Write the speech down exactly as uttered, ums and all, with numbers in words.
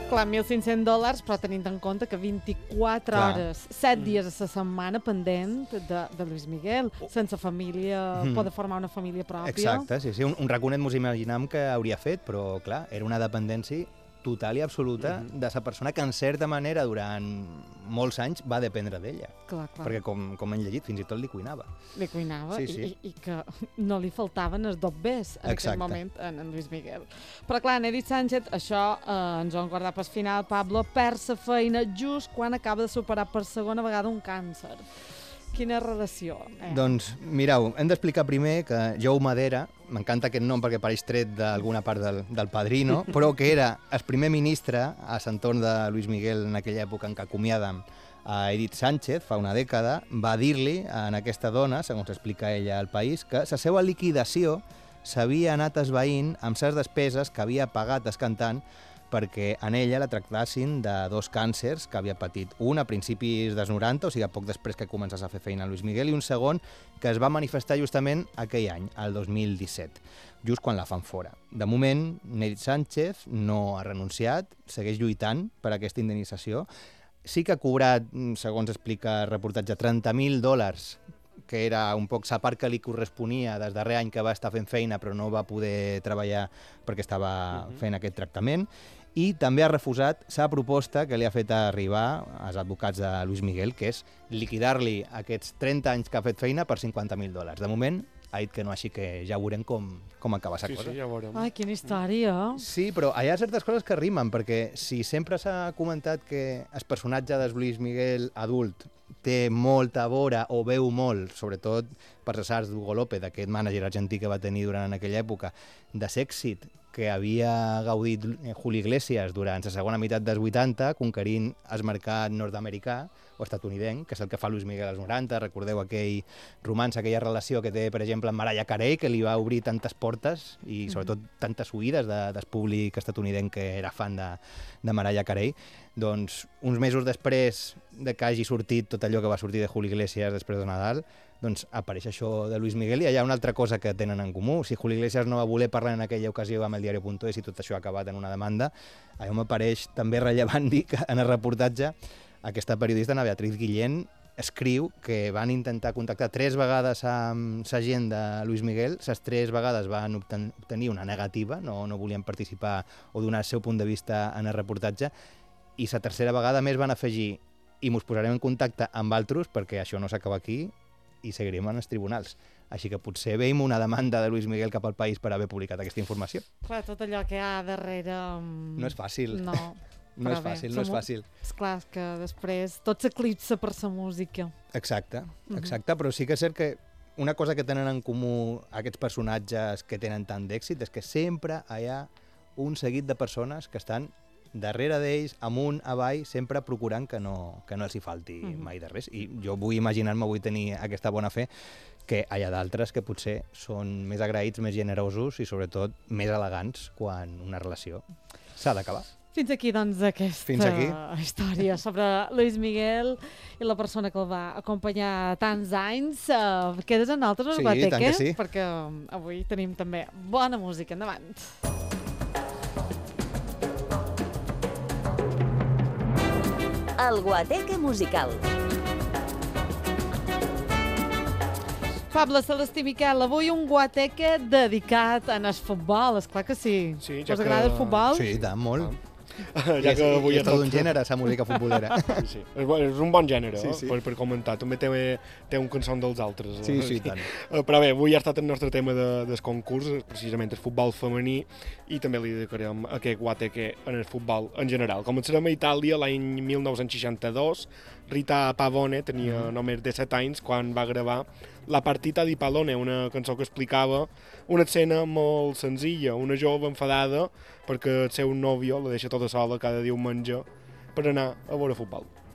Clar, mil cinc-cents dòlars, però tenint en compte que vint-i-quatre Clar. hores, set dies a la setmana pendent de, de Luis Miguel, sense família, Mm. poder formar una família pròpia. Exacte, sí, sí. Un, un raconet mos imaginam que hauria fet, però, clar, era una dependència total i absoluta Mhm. de la persona que, en certa manera, durant molts anys va dependre d'ella. Clar, clar. Perquè, com, com hem llegit, fins i tot li cuinava. Li cuinava Sí, i, sí. i, i que no li faltaven els dobbers en Exacte. aquell moment en, en Luis Miguel. Però clar, en Edith Sánchez, això eh, ens ho hem guardat pel final, Pablo, perd la feina just quan acaba de superar per segona vegada un càncer. Quina relació. Eh? Doncs, mireu, hem d'explicar primer que Joe Madera, m'encanta aquest nom perquè pareix tret d'alguna part del, del Padrino, però que era el primer ministre a l'entorn de Luis Miguel en aquella època en què acomiadam a Edith Sánchez, fa una dècada, va dir-li a aquesta dona, segons explica ella al País, que la seva liquidació s'havia anat esvaint amb les despeses que havia pagat el cantant perquè en ella la tractassin de dos càncers que havia patit. Un a principis dels noranta, o sigui, poc després que començés a fer feina Luis Miguel, i un segon que es va manifestar justament aquell any, el dos mil disset, just quan la fan fora. De moment, Edith Sánchez no ha renunciat, segueix lluitant per aquesta indemnització. Sí que ha cobrat, segons explica el reportatge, trenta mil dòlars, que era un poc la part que li corresponia des darrer any que va estar fent feina però no va poder treballar perquè estava Mhm. fent aquest tractament, i també ha refusat la proposta que li ha fet arribar als advocats de Luis Miguel, que és liquidar-li aquests trenta anys que ha fet feina per cinquanta mil dòlars. De moment ha dit que no, així que ja veurem com, com acaba la Sí, cosa. sí, ja ho veurem. Ai, quina història. Sí, però hi ha certes coses que rimen, perquè si sempre s'ha comentat que el personatge de Luis Miguel adult té molta vora o veu molt, sobretot per les arts d'Hugo López, aquest mànager argentí que va tenir durant aquella època, de l'èxit que havia gaudit Julio Iglesias durant la segona meitat dels vuitanta, conquerint el mercat nord-americà o estatunidenc, que és el que fa Luis Miguel als noranta. Recordeu aquell romanç, aquella relació que té, per exemple, amb Mariah Carey, que li va obrir tantes portes i, sobretot, tantes oïdes de, del públic estatunidenc que era fan de, de Mariah Carey. Doncs, uns mesos després de que hagi sortit tot allò que va sortir de Julio Iglesias després de Nadal, doncs apareix això de Luis Miguel, i hi ha una altra cosa que tenen en comú. Si Julio Iglesias no va voler parlar en aquella ocasió amb el diari punt es i tot això ha acabat en una demanda, allò m'apareix també rellevant dir que en el reportatge aquesta periodista, Ana Beatriz Guillén, escriu que van intentar contactar tres vegades amb la gent de Luis Miguel, les tres vegades van obtenir una negativa, no, no volien participar o donar el seu punt de vista en el reportatge, i la tercera vegada més van afegir i mos posarem en contacte amb altres perquè això no s'acaba aquí i seguirem en els tribunals. Així que potser veiem una demanda de Luis Miguel cap al País per haver publicat aquesta informació. Clar, tot allò que hi ha darrere... mm, No és fàcil. No. No és Però bé, fàcil, no és som- fàcil. Esclar, que després tot s'eclipsa per la música. Exacte, exacte, però sí que és cert que una cosa que tenen en comú aquests personatges que tenen tant d'èxit és que sempre hi ha un seguit de persones que estan darrere d'ells, amunt, avall, sempre procurant que no, que no els hi falti Mhm. mai de res. I jo vull imaginar-me, vull tenir aquesta bona fe, que hi ha d'altres que potser són més agraïts, més generosos i sobretot més elegants quan una relació s'ha d'acabar. Fins aquí, doncs, aquesta Fins aquí. història sobre Luis Miguel i la persona que el va acompanyar tants anys. Uh, quedes amb nosaltres, Sí, Guateque? tant que sí. Perquè um, avui tenim també bona música. Endavant. El Guateque musical. Pablo, Celestí, Miquel, avui un Guateque dedicat en el futbol. Esclar que sí. Sí, ja Us que- agrada el futbol? Sí, i tant, molt. Ja que avui és ha tot tot- un gènere, la música futbolera. Sí, sí. És, bo- és un bon gènere, Sí, eh, sí. Per, per comentar. També té, té un cançó dels altres. Sí, eh? sí, i tant. Eh, Però bé, avui ha estat el nostre tema de, del concurs, precisament el futbol femení, i també li dedicarem aquest guateque en el futbol en general. Començarem a Itàlia l'any mil nou-cents seixanta-dos. Rita Pavone tenia només disset anys quan va gravar La partita di Pallone, una cançó que explicava una escena molt senzilla, una jove enfadada perquè el seu nòvio la deixa tota sola cada diumenge per anar a veure futbol.